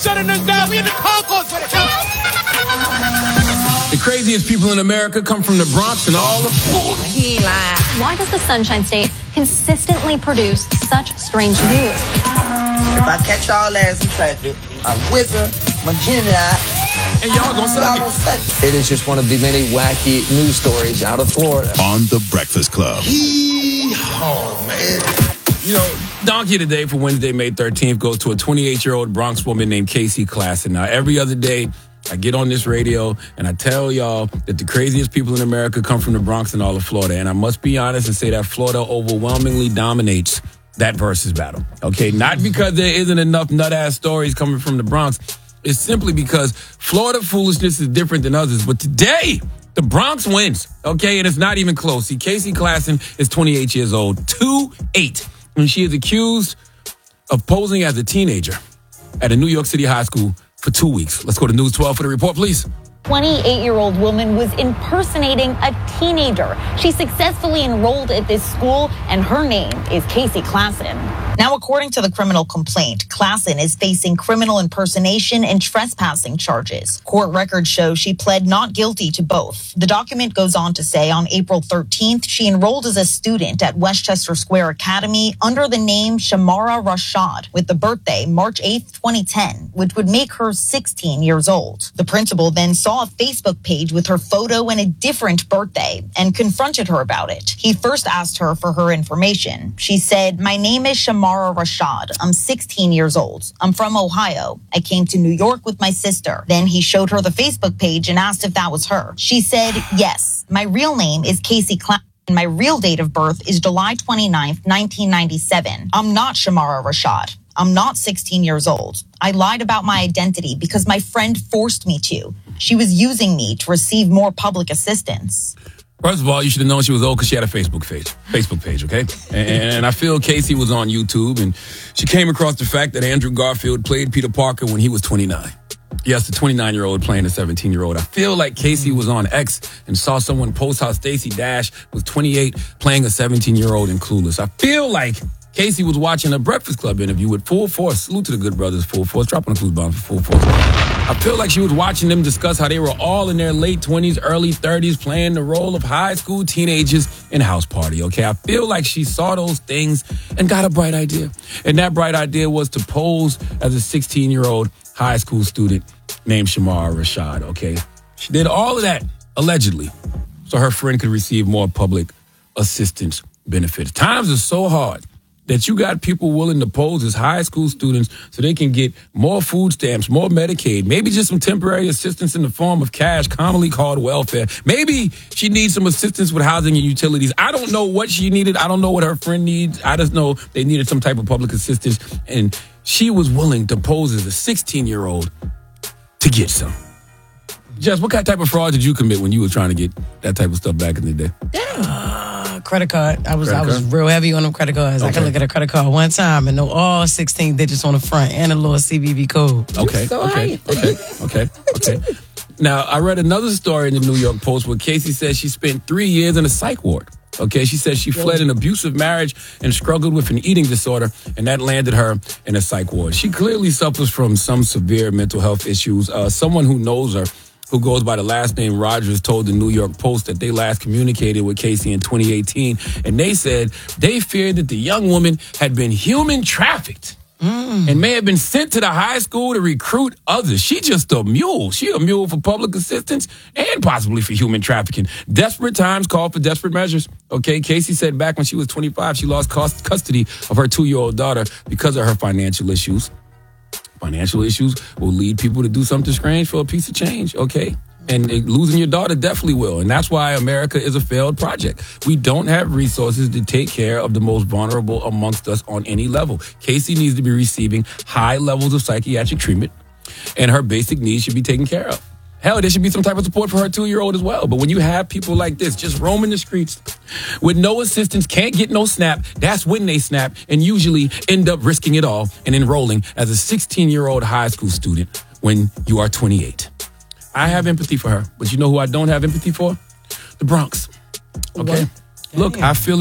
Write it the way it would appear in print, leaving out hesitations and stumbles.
shutting us down. We in the concourse. The craziest people in America come from the Bronx and all of Florida. He lied. Why does the Sunshine State consistently produce such strange news? If I catch y'all ass in traffic, I whizzer, my Gemini, and y'all gonna suck. It is just one of the many wacky news stories out of Florida. On The Breakfast Club. Oh, man. You know, Donkey today for Wednesday, May 13th goes to a 28-year-old Bronx woman named Casey Klassen. Now, every other day, I get on this radio and I tell y'all that the craziest people in America come from the Bronx and all of Florida. And I must be honest and say that Florida overwhelmingly dominates that versus battle. Okay, not because there isn't enough nut-ass stories coming from the Bronx. It's simply because Florida foolishness is different than others. But today, the Bronx wins. Okay, and it's not even close. See, Casey Klassen is 28 years old, 2'8", and she is accused of posing as a teenager at a New York City high school for 2 weeks. Let's go to News 12 for the report, please. 28-year-old woman was impersonating a teenager. She successfully enrolled at this school, and her name is Casey Klassen. Now, according to the criminal complaint, Klassen is facing criminal impersonation and trespassing charges. Court records show she pled not guilty to both. The document goes on to say on April 13th, she enrolled as a student at Westchester Square Academy under the name Shamara Rashad with the birthday March 8th, 2010, which would make her 16 years old. The principal then saw a Facebook page with her photo and a different birthday and confronted her about it. He first asked her for her information. She said, "My name is Shamara Rashad. I'm 16 years old. I'm from Ohio. I came to New York with my sister." Then he showed her the Facebook page and asked if that was her. She said, "Yes, my real name is Casey Klassen. My real date of birth is July 29th, 1997. I'm not Shamara Rashad. I'm not 16 years old. I lied about my identity because my friend forced me to. She was using me to receive more public assistance." First of all, you should have known she was old because she had a Facebook page, okay? And I feel Casey was on YouTube, and she came across the fact that Andrew Garfield played Peter Parker when he was 29. Yes, the 29-year-old playing a 17-year-old. I feel like Casey was on X and saw someone post how Stacey Dash was 28 playing a 17-year-old in Clueless. I feel like Casey was watching a Breakfast Club interview with Full Force. Salute to the good brothers, Full Force. Dropping a clue bomb for Full Force. I feel like she was watching them discuss how they were all in their late 20s, early 30s, playing the role of high school teenagers in House Party, okay? I feel like she saw those things and got a bright idea. And that bright idea was to pose as a 16-year-old high school student named Shamara Rashad, okay? She did all of that, allegedly, so her friend could receive more public assistance benefits. Times are so hard that you got people willing to pose as high school students so they can get more food stamps, more Medicaid, maybe just some temporary assistance in the form of cash, commonly called welfare. Maybe she needs some assistance with housing and utilities. I don't know what she needed. I don't know what her friend needs. I just know they needed some type of public assistance, and she was willing to pose as a 16-year-old to get some. Jess, what type of fraud did you commit when you were trying to get that type of stuff back in the day? Credit card. I was real heavy on them credit cards. Okay. I could look at a credit card one time and know all 16 digits on the front and a little CVV code. Okay. Now, I read another story in the New York Post where Casey says she spent 3 years in a psych ward. Okay, she says she fled an abusive marriage and struggled with an eating disorder, and that landed her in a psych ward. She clearly suffers from some severe mental health issues. Someone who knows her, who goes by the last name Rogers, told the New York Post that they last communicated with Casey in 2018, and they said they feared that the young woman had been human trafficked and may have been sent to the high school to recruit others. She just a mule. She a mule for public assistance and possibly for human trafficking. Desperate times call for desperate measures. Okay, Casey said back when she was 25, she lost custody of her 2-year-old daughter because of her financial issues. Financial issues will lead people to do something strange for a piece of change, okay? And losing your daughter definitely will. And that's why America is a failed project. We don't have resources to take care of the most vulnerable amongst us on any level. Casey needs to be receiving high levels of psychiatric treatment, and her basic needs should be taken care of. Hell, there should be some type of support for her 2-year-old as well. But when you have people like this just roaming the streets with no assistance, can't get no snap, that's when they snap and usually end up risking it all and enrolling as a 16-year-old high school student when you are 28. I have empathy for her, but you know who I don't have empathy for? The Bronx. Okay? Look, I feel